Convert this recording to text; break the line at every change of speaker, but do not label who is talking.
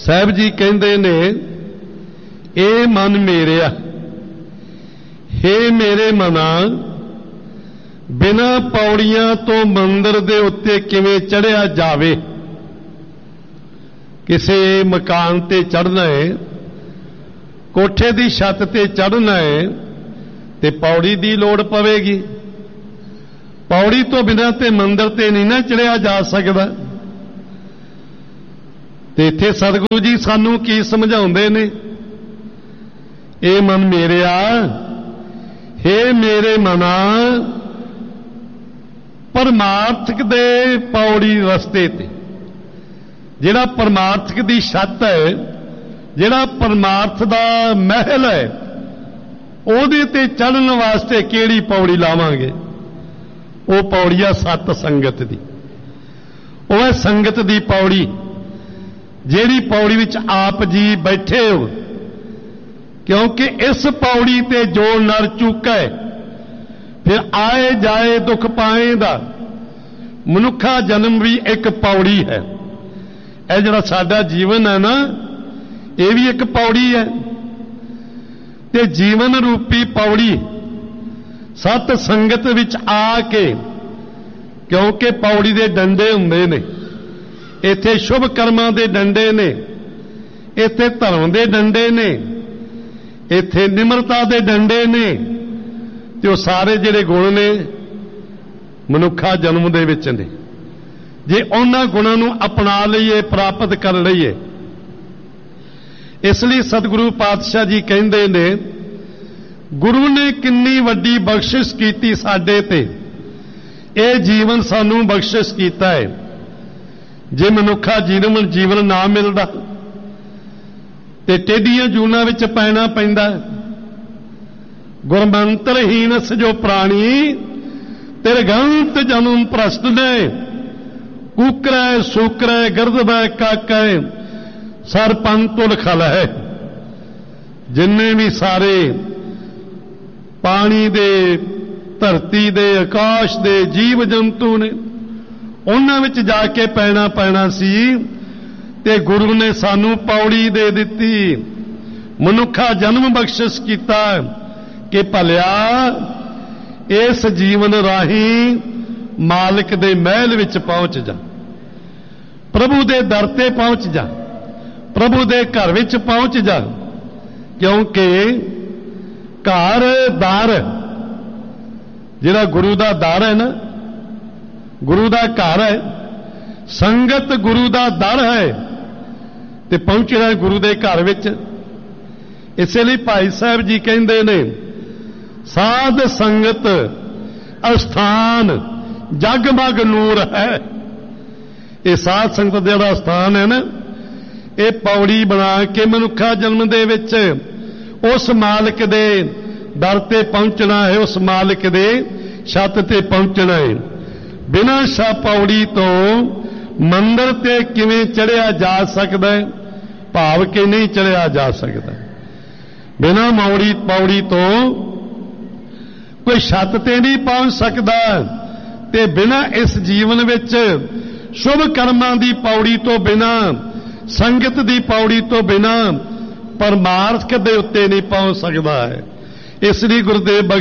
साहब जी कहते ने, ए मन मेरिया, हे मेरे मना, बिना पौड़ियां तो मंदिर दे उत्ते किवें चढ़िया जावे। किसी मकान ते चढ़ना है, कोठे दी छत ते चढ़ना है ते पौड़ी दी लोड़ पवेगी। पौड़ी तो बिना ते मंदिर ते नहीं ना चढ़िया जा सकदा। ते इत्थे सतगुरु जी सानू की समझाउंदे ने, ए मन मेरिया, हे मेरे मना, परमार्थक दे पौड़ी रस्ते ते, जिहड़ा परमार्थक दी छत है, जिहड़ा परमार्थ दा महल है, ਉਹਦੇ ਤੇ चढ़न वास्ते ਕਿਹੜੀ पौड़ी लावांगे? ਉਹ पौड़ी आ सत संगत दी। ਉਹ है संगत दी पौड़ी, ਜਿਹੜੀ पौड़ी विच आप जी बैठे हो। क्योंकि इस पौड़ी ते जो नर चूका है, फिर आए जाए दुख पाएगा। मनुखा जन्म भी एक पौड़ी है। यह जिहड़ा साडा जीवन है ना, यह भी एक पौड़ी है। ते जीवन रूपी पौड़ी सत संगत विच आके, क्योंकि पौड़ी दे डंडे हुंदे ने, इत्थे शुभ कर्मां दे डंडे ने, इत्थे धर्म दे डंडे ने, इत्थे निमरता दे डंडे ने, ते वो सारे जिहड़े गुण ने मनुखा जन्म दे विच ने। जे उन्हां गुणां नूं अपना लईए, प्राप्त कर लईए। इसलिए सतगुरु पातशाह जी कहंदे ने, गुरु ने किन्नी वड्डी बख्शिश कीती साडे ते, ये जीवन सानू बख्शिश कीता है। जे मनुखा जीवन ना मिलदा ते टेढ़ियां जूनां विच पैना पैंदा। गुरमंत्रहीन सजो प्राणी, तेरे गंत जन्म भ्रष्ट ने, कुकरै सूकरै गिरदबै काकै, सर पंतुल खल है। जिन्ने भी सारे पानी दे, धरती दे, आकाश दे जीव जंतु ने, उन्हां विच जाके पैना पैना सी, ते गुरु ने सानू पौड़ी दे दिती। मनुखा जन्म बख्शिश कीता कि भलिया इस जीवन राही मालिक दे महल विच पहुंच जा, प्रभु दे दर ते पहुंच जा, प्रभु दे घर विच पहुंच जा। क्योंकि घर दर, जिहड़ा गुरु दा दर है ना, गुरु दा घर है, संगत गुरु दा दर है, ते पहुंचना गुरु दे घर विच। इसलिए भाई साहब जी कहंदे ने, साध संगत अस्थान जगमग नूर है। ये साध संगत जिहड़ा स्थान है ना, ये पौड़ी बना के मनुखा जन्म दे विच उस मालिक दे दर ते पहुंचना है, उस मालिक दे छत ते पहुंचना है। बिना शा पौड़ी तो मंदिर ते किवें चढ़िया जा सकदा है? भाव के नहीं चढ़िया जा सकता। बिना पौड़ी तो कोई छत ते नहीं पहुंच सकता। ते बिना इस जीवन विच शुभ कर्मां दी पौड़ी तो बिना, संगत दी पौड़ी तो बिना परमार्थ दे उत्ते नहीं पहुंच सकता है। इसलिए गुरुदेव